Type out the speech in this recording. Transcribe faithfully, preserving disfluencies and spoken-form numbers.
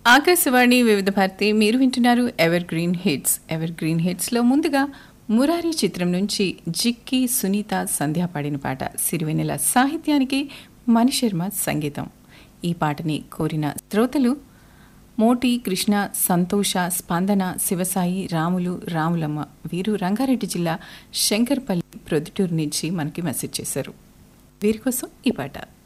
ఆకాశవాణి వివిధ భారతి మీరు వింటున్నారు ever green hits. Ever green హిట్స్లో ముందుగా మురారి చిత్రం నుంచి జిక్కి సునీత సంధ్య పాడిన పాట, సిరివెన్నెల సాహిత్యానికి మణిశర్మ సంగీతం. ఈ పాటని కోరిన శ్రోతలు మోటి, కృష్ణ, సంతోష, స్పందన, శివసాయి, రాములు, రాములమ్మ. వీరు రంగారెడ్డి జిల్లా శంకర్పల్లి ప్రొద్దుటూరు నుంచి మనకి మెసేజ్ చేశారు. వీరి కోసం ఈ పాట.